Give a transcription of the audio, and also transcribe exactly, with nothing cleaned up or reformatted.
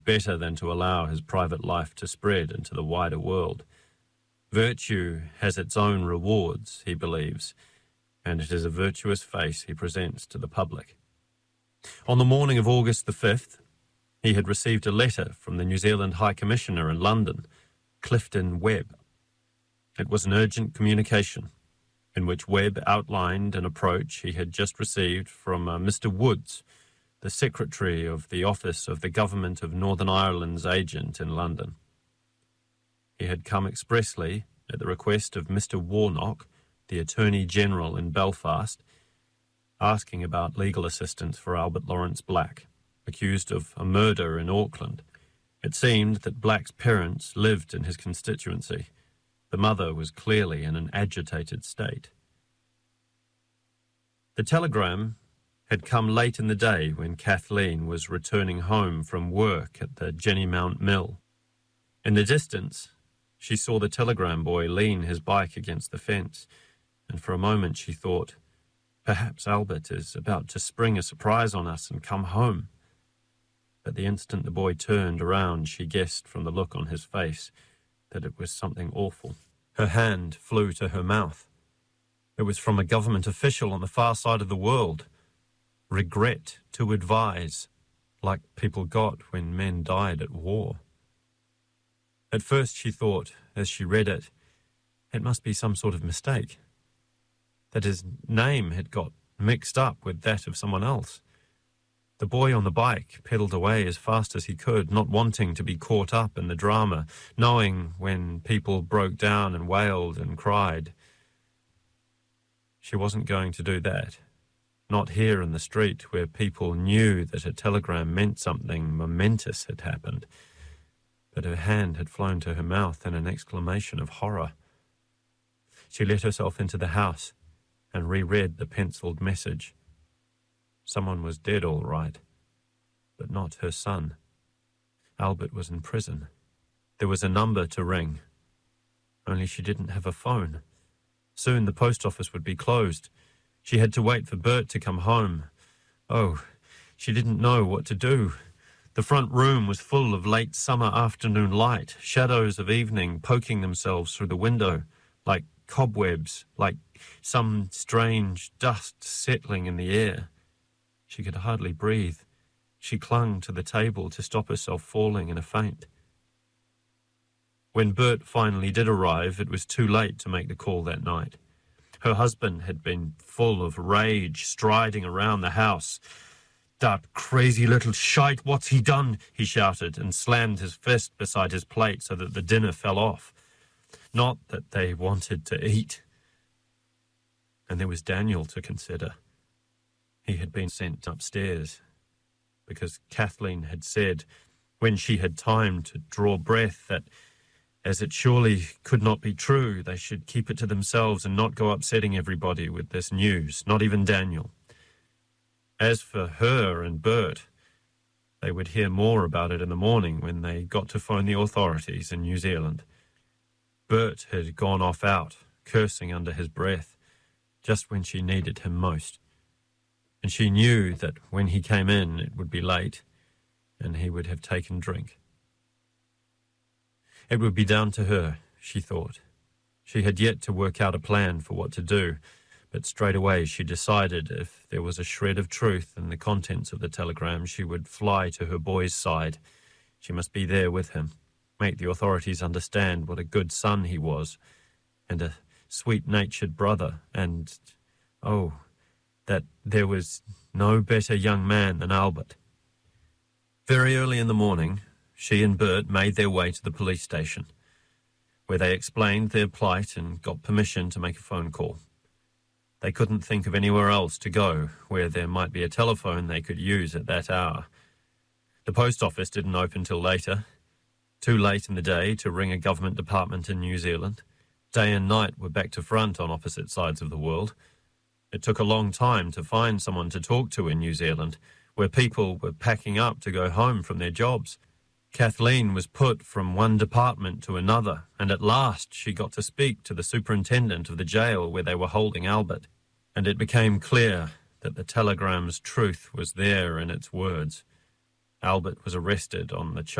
better than to allow his private life to spread into the wider world. Virtue has its own rewards, he believes, and it is a virtuous face he presents to the public. On the morning of August the fifth, he had received a letter from the New Zealand High Commissioner in London, Clifton Webb. It was an urgent communication in which Webb outlined an approach he had just received from uh, Mister Woods, the Secretary of the Office of the Government of Northern Ireland's agent in London. He had come expressly at the request of Mister Warnock, the Attorney General in Belfast, asking about legal assistance for Albert Lawrence Black, accused of a murder in Auckland. It seemed that Black's parents lived in his constituency. The mother was clearly in an agitated state. The telegram had come late in the day when Kathleen was returning home from work at the Jenny Mount Mill. In the distance, she saw the telegram boy lean his bike against the fence, and for a moment she thought, perhaps Albert is about to spring a surprise on us and come home. But the instant the boy turned around, she guessed from the look on his face that it was something awful. Her hand flew to her mouth. It was from a government official on the far side of the world. Regret to advise, like people got when men died at war. At first she thought, as she read it, it must be some sort of mistake, that his name had got mixed up with that of someone else. The boy on the bike pedalled away as fast as he could, not wanting to be caught up in the drama, knowing when people broke down and wailed and cried. She wasn't going to do that. Not here in the street where people knew that a telegram meant something momentous had happened. But her hand had flown to her mouth in an exclamation of horror. She let herself into the house and reread the penciled message. Someone was dead all right, but not her son. Albert was in prison. There was a number to ring, only she didn't have a phone. Soon the post office would be closed. She had to wait for Bert to come home. Oh, she didn't know what to do. The front room was full of late summer afternoon light, shadows of evening poking themselves through the window, like cobwebs, like some strange dust settling in the air. She could hardly breathe. She clung to the table to stop herself falling in a faint. When Bert finally did arrive, it was too late to make the call that night. Her husband had been full of rage, striding around the house. "That crazy little shite, what's he done?" he shouted, and slammed his fist beside his plate so that the dinner fell off. Not that they wanted to eat. And there was Daniel to consider. He had been sent upstairs because Kathleen had said, when she had time to draw breath, that as it surely could not be true, they should keep it to themselves and not go upsetting everybody with this news, not even Daniel. As for her and Bert, they would hear more about it in the morning when they got to phone the authorities in New Zealand. Bert had gone off out, cursing under his breath, just when she needed him most. And she knew that when he came in, it would be late, and he would have taken drink. It would be down to her, she thought. She had yet to work out a plan for what to do, but straight away she decided if there was a shred of truth in the contents of the telegram, she would fly to her boy's side. She must be there with him, make the authorities understand what a good son he was, and a sweet-natured brother, and, oh, that there was no better young man than Albert. Very early in the morning, she and Bert made their way to the police station, where they explained their plight and got permission to make a phone call. They couldn't think of anywhere else to go where there might be a telephone they could use at that hour. The post office didn't open till later, too late in the day to ring a government department in New Zealand. Day and night were back to front on opposite sides of the world. It took a long time to find someone to talk to in New Zealand, where people were packing up to go home from their jobs. Kathleen was put from one department to another, and at last she got to speak to the superintendent of the jail where they were holding Albert, and it became clear that the telegram's truth was there in its words. Albert was arrested on the